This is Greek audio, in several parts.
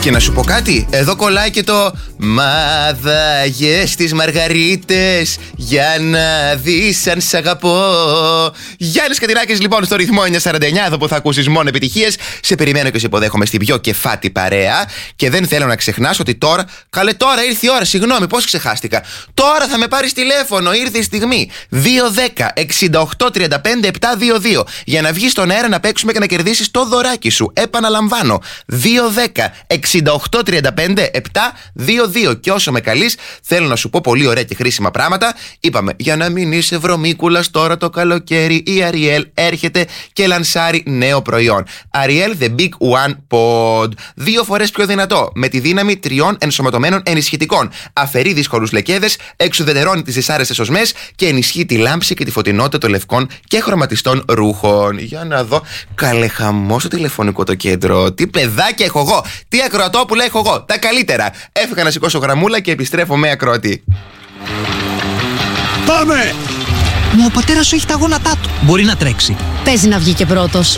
Και να σου πω κάτι, εδώ κολλάει και το «Μάδαγες τις μαργαρίτες για να δεις αν σ' αγαπώ». Γιάννης Κατινάκης λοιπόν στο ρυθμό 949, εδώ που θα ακούσεις μόνο επιτυχίες. Σε περιμένω και σε υποδέχομαι στην πιο κεφάτη παρέα. Και δεν θέλω να ξεχνάς ότι τώρα, καλέ τώρα ήρθε η ώρα, συγγνώμη, πώς ξεχάστηκα. Τώρα θα με πάρεις τηλέφωνο, ήρθε η στιγμή. 210-68-35-722 για να βγεις στον αέρα να παίξουμε και να κερδίσεις το δωράκι σου. Επαναλαμβάνω, 210-68-35-722. Και όσο με καλείς, θέλω να σου πω πολύ ωραία και χρήσιμα πράγματα. Είπαμε, για να μην είσαι βρωμίκουλας τώρα το καλοκαίρι, η Ariel έρχεται και λανσάρει νέο προϊόν. Ariel The Big One Pod. 2 φορές πιο δυνατό, με τη δύναμη 3 ενσωματωμένων ενισχυτικών. Αφαιρεί δύσκολους λεκέδες, εξουδετερώνει τις δυσάρεστες οσμές και ενισχύει τη λάμψη και τη φωτεινότητα των λευκών και χρωματιστών ρούχων. Για να δω. Καλέ χαμό στο τηλεφωνικό το κέντρο. Τι παιδάκια έχω εγώ. Τι ακροατόπουλα έχω εγώ. Τα καλύτερα. Έφυγα να σηκώσω γραμμούλα και επιστρέφω με ακροατή. Πάμε! Μα ο πατέρας σου έχει τα γόνατά του. Μπορεί να τρέξει. Παίζει να βγει και πρώτος.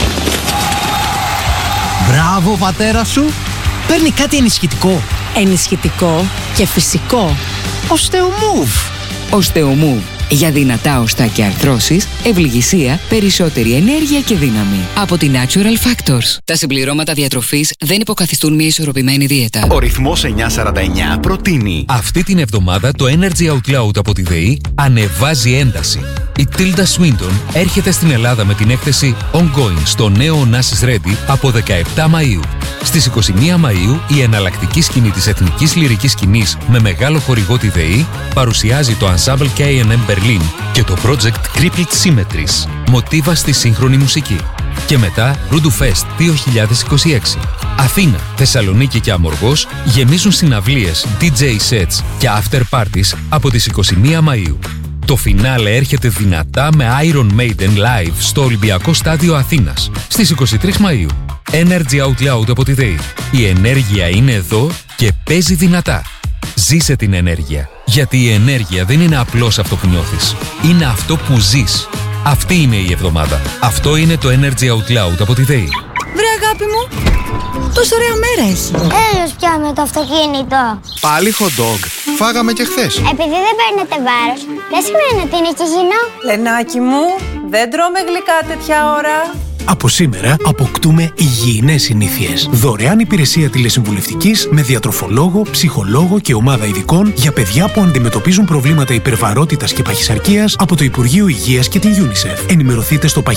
Μπράβο, ο πατέρας σου. Παίρνει κάτι ενισχυτικό. Ενισχυτικό και φυσικό. Osteomove. Osteomove. Για δυνατά οστά και αρθρώσεις, ευληγησία, περισσότερη ενέργεια και δύναμη. Από τη Natural Factors. Τα συμπληρώματα διατροφής δεν υποκαθιστούν μια ισορροπημένη δίαιτα. Ο ρυθμός 949 προτείνει. Αυτή την εβδομάδα το Energy Out Loud από τη ΔΕΗ ανεβάζει ένταση. Η Tilda Swinton έρχεται στην Ελλάδα με την έκθεση Ongoing στο νέο Onassis Ready από 17 Μαΐου. Στις 21 Μαΐου η εναλλακτική σκηνή της εθνικής λυρικής σκηνής με μεγάλο χορηγό τη ΔΕΗ παρουσιάζει το Ensemble K&M Berlin και το project Crippled Symmetries, μοτίβα στη σύγχρονη μουσική. Και μετά Rudu Fest 2026. Αθήνα, Θεσσαλονίκη και Αμοργός γεμίζουν συναυλίες, DJ sets και after parties από τις 21 Μαΐου. Το φινάλε έρχεται δυνατά με Iron Maiden live στο Ολυμπιακό Στάδιο Αθήνας στις 23 Μαΐου. Energy Out Loud από τη ΔΕΗ. Η ενέργεια είναι εδώ και παίζει δυνατά. Ζήσε την ενέργεια. Γιατί η ενέργεια δεν είναι απλώς αυτό που νιώθεις. Είναι αυτό που ζεις. Αυτή είναι η εβδομάδα. Αυτό είναι το Energy Out Loud από τη ΔΕΗ. Βρε αγάπη μου, τόσο ωραία μέρα έχει. Έλος πια με το αυτοκίνητο. Πάλι hot dog. Φάγαμε και χθες. Επειδή δεν παίρνετε βάρος, δεν σημαίνει ότι είναι και υγιεινό. Λενάκι μου, δεν τρώμε γλυκά τέτοια ώρα. Από σήμερα αποκτούμε υγιεινές συνήθειες. Δωρεάν υπηρεσία τηλεσυμβουλευτικής με διατροφολόγο, ψυχολόγο και ομάδα ειδικών για παιδιά που αντιμετωπίζουν προβλήματα υπερβαρότητας και παχυσαρκίας από το Υπουργείο Υγείας και την UNICEF. Ενημερωθείτε στο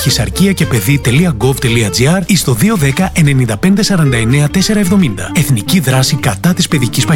παχυσαρκία-και-παιδί.gov.gr ή στο 210 95 49 470. Εθνική δράση κατά της παιδικής παχυσαρκίας.